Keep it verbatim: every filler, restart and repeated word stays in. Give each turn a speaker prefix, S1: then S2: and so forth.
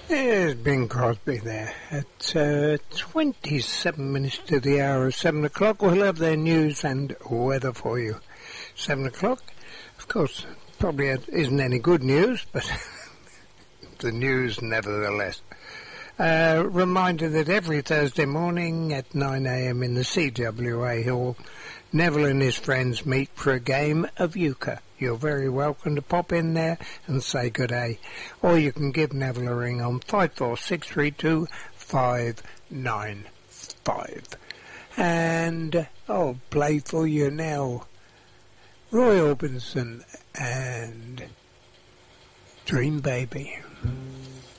S1: There's Bing Crosby there at uh, twenty-seven minutes to the hour of seven o'clock. We'll have their news and weather for you. seven o'clock, of course, probably isn't any good news, but the news nevertheless. Uh, reminder that every Thursday morning at nine a.m. in the C W A Hall, Neville and his friends meet for a game of euchre. You're very welcome to pop in there and say good day. Or you can give Neville a ring on five four six three two five nine five. And I'll play for you now Roy Orbison and Dream Baby.